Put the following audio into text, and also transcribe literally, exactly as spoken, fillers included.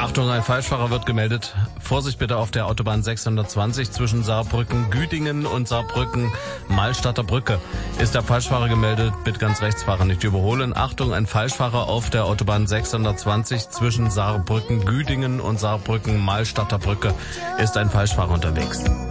Achtung, ein Falschfahrer wird gemeldet. Vorsicht bitte auf der Autobahn sechshundertzwanzig zwischen Saarbrücken-Güdingen und Saarbrücken-Malstatter Brücke. Ist der Falschfahrer gemeldet, bitte ganz rechts fahren, nicht überholen. Achtung, ein Falschfahrer auf der Autobahn sechshundertzwanzig zwischen Saarbrücken-Güdingen und Saarbrücken-Malstatter Brücke. Ist ein Falschfahrer unterwegs.